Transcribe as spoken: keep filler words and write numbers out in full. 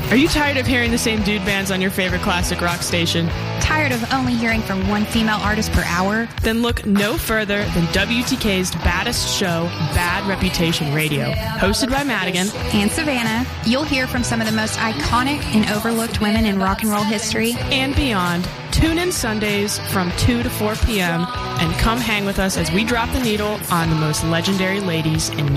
Are you tired of hearing the same dude bands on your favorite classic rock station? Tired of only hearing from one female artist per hour? Then look no further than W T K's baddest show, Bad Reputation Radio. Hosted by Madigan and Savannah, you'll hear from some of the most iconic and overlooked women in rock and roll history and beyond. Tune in Sundays from two to four p.m. and come hang with us as we drop the needle on the most legendary ladies in